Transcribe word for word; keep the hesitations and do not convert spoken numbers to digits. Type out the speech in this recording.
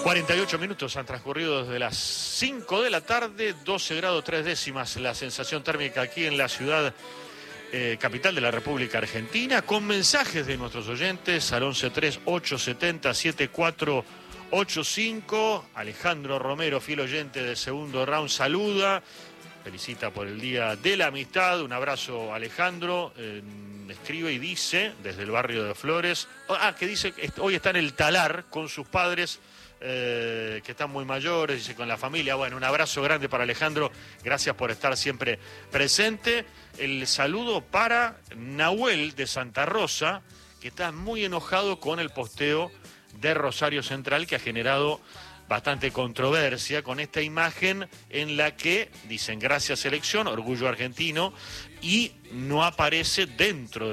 cuarenta y ocho minutos han transcurrido desde las cinco de la tarde, doce grados tres décimas la sensación térmica aquí en la ciudad eh, capital de la República Argentina, con mensajes de nuestros oyentes al once tres ocho siete cero siete cuatro ocho cinco. Alejandro Romero, fiel oyente del segundo round, saluda, felicita por el Día de la Amistad. Un abrazo, Alejandro. Eh, escribe y dice, desde el barrio de Flores, ah, que dice que hoy está en el Talar con sus padres, eh, que están muy mayores, dice, con la familia. Bueno, un abrazo grande para Alejandro, gracias por estar siempre presente. El saludo para Nahuel de Santa Rosa, que está muy enojado con el posteo de Rosario Central, que ha generado bastante controversia con esta imagen en la que dicen gracias selección, orgullo argentino, y no aparece dentro de